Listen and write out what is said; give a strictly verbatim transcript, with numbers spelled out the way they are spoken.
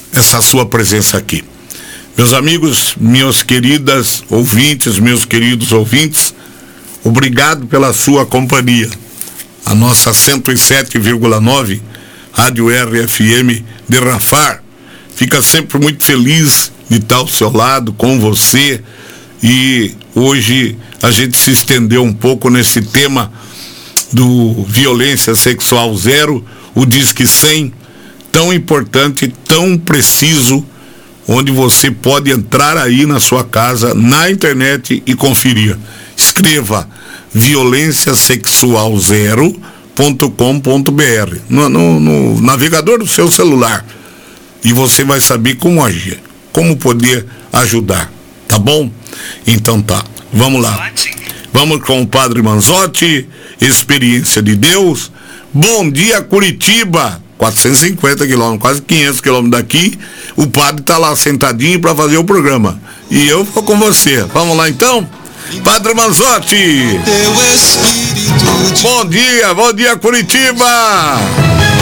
essa sua presença aqui. Meus amigos, minhas queridas ouvintes, meus queridos ouvintes, obrigado pela sua companhia. A nossa cento e sete vírgula nove Rádio R F M de Rafar fica sempre muito feliz de estar ao seu lado, com você. E hoje a gente se estendeu um pouco nesse tema do Violência Sexual Zero, o Disque cem, tão importante, tão preciso, onde você pode entrar aí na sua casa, na internet e conferir. Escreva violência sexual zero ponto com ponto b r no, no, no navegador do seu celular, e você vai saber como agir, como poder ajudar, tá bom? Então tá, vamos lá. Vamos com o Padre Manzotti, Experiência de Deus. Bom dia, Curitiba. quatrocentos e cinquenta quilômetros, quase quinhentos quilômetros daqui. O padre tá lá sentadinho para fazer o programa. E eu vou com você. Vamos lá então? Padre Manzotti. Bom dia, bom dia, Curitiba.